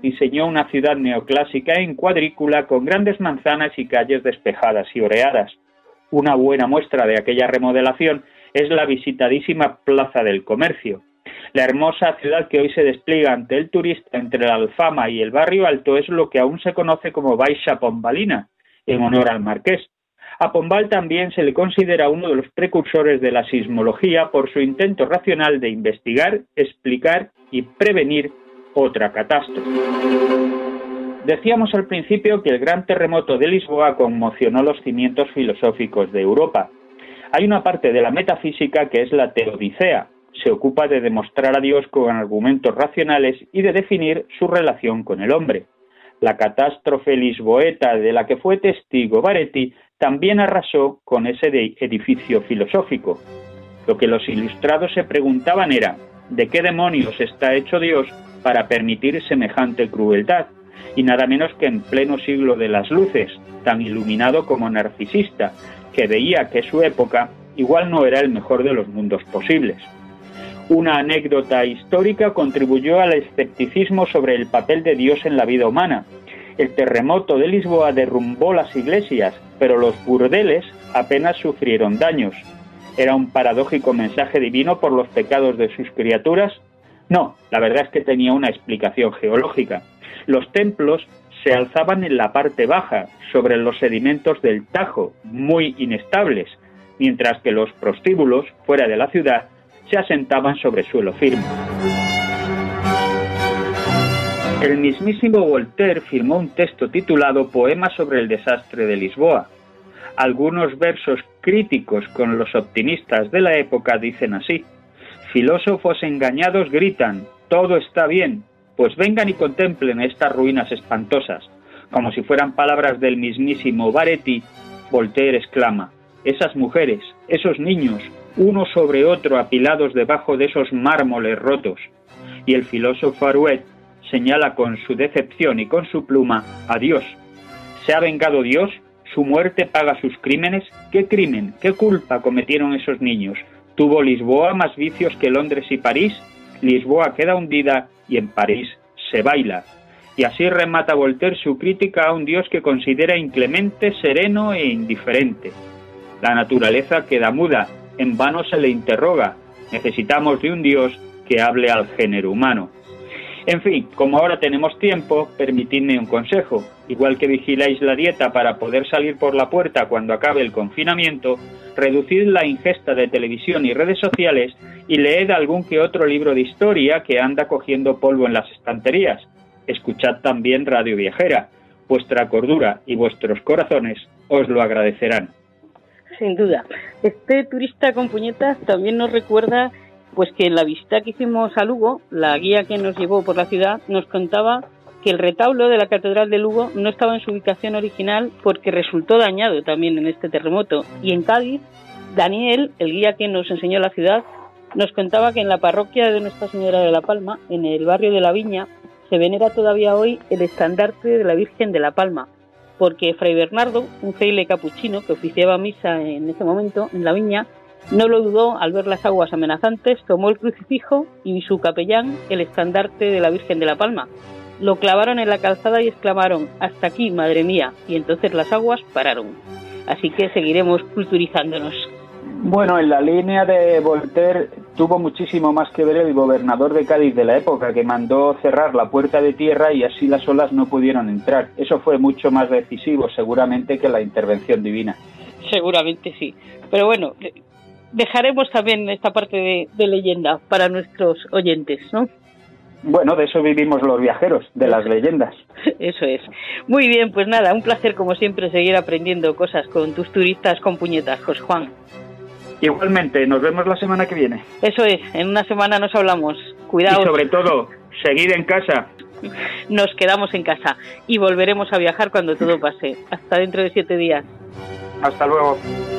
diseñó una ciudad neoclásica en cuadrícula con grandes manzanas y calles despejadas y oreadas. Una buena muestra de aquella remodelación es la visitadísima Plaza del Comercio. La hermosa ciudad que hoy se despliega ante el turista entre la Alfama y el Barrio Alto es lo que aún se conoce como Baixa Pombalina, en honor al marqués. A Pombal también se le considera uno de los precursores de la sismología por su intento racional de investigar, explicar y prevenir otra catástrofe. Decíamos al principio que el gran terremoto de Lisboa conmocionó los cimientos filosóficos de Europa. Hay una parte de la metafísica que es la teodicea. Se ocupa de demostrar a Dios con argumentos racionales y de definir su relación con el hombre. La catástrofe lisboeta de la que fue testigo Baretti también arrasó con ese edificio filosófico. Lo que los ilustrados se preguntaban era, ¿de qué demonios está hecho Dios para permitir semejante crueldad? Y nada menos que en pleno siglo de las luces, tan iluminado como narcisista, que veía que su época igual no era el mejor de los mundos posibles. Una anécdota histórica contribuyó al escepticismo sobre el papel de Dios en la vida humana. El terremoto de Lisboa derrumbó las iglesias, pero los burdeles apenas sufrieron daños. ¿Era un paradójico mensaje divino por los pecados de sus criaturas? No, la verdad es que tenía una explicación geológica. Los templos se alzaban en la parte baja, sobre los sedimentos del Tajo, muy inestables, mientras que los prostíbulos, fuera de la ciudad, se asentaban sobre suelo firme. El mismísimo Voltaire firmó un texto titulado Poema sobre el desastre de Lisboa. Algunos versos críticos con los optimistas de la época dicen así: filósofos engañados gritan, todo está bien, pues vengan y contemplen estas ruinas espantosas. Como si fueran palabras del mismísimo Baretti, Voltaire exclama, esas mujeres, esos niños, uno sobre otro apilados debajo de esos mármoles rotos. Y el filósofo Arouet señala con su decepción y con su pluma a Dios. ¿Se ha vengado Dios? ¿Su muerte paga sus crímenes? ¿Qué crimen, qué culpa cometieron esos niños? ¿Tuvo Lisboa más vicios que Londres y París? Lisboa queda hundida y en París se baila. Y así remata Voltaire su crítica a un Dios que considera inclemente, sereno e indiferente. La naturaleza queda muda, en vano se le interroga. Necesitamos de un Dios que hable al género humano. En fin, como ahora tenemos tiempo, permitidme un consejo. Igual que vigiláis la dieta para poder salir por la puerta cuando acabe el confinamiento, reducid la ingesta de televisión y redes sociales y leed algún que otro libro de historia que anda cogiendo polvo en las estanterías. Escuchad también Radio Viajera. Vuestra cordura y vuestros corazones os lo agradecerán. Sin duda. Este turista con puñetas también nos recuerda pues que en la visita que hicimos a Lugo, la guía que nos llevó por la ciudad nos contaba que el retablo de la Catedral de Lugo no estaba en su ubicación original porque resultó dañado también en este terremoto. Y en Cádiz, Daniel, el guía que nos enseñó la ciudad, nos contaba que en la parroquia de Nuestra Señora de la Palma, en el barrio de la Viña, se venera todavía hoy el estandarte de la Virgen de la Palma, porque Fray Bernardo, un fraile capuchino que oficiaba misa en ese momento en la Viña, no lo dudó al ver las aguas amenazantes, tomó el crucifijo y su capellán el estandarte de la Virgen de la Palma. Lo clavaron en la calzada y exclamaron, hasta aquí, madre mía, y entonces las aguas pararon. Así que seguiremos culturizándonos. Bueno, en la línea de Voltaire tuvo muchísimo más que ver el gobernador de Cádiz de la época, que mandó cerrar la puerta de tierra y así las olas no pudieron entrar. Eso fue mucho más decisivo, seguramente, que la intervención divina. Seguramente sí. Pero bueno, dejaremos también esta parte de leyenda para nuestros oyentes, ¿no? Bueno, de eso vivimos los viajeros, de las leyendas. Eso es. Muy bien, pues nada, un placer como siempre seguir aprendiendo cosas con tus turistas con puñetas, José Juan. Igualmente, nos vemos la semana que viene. Eso es, en una semana nos hablamos. Cuidaos. Y sobre todo, seguid en casa. Nos quedamos en casa y volveremos a viajar cuando todo pase. Hasta dentro de 7 días. Hasta luego.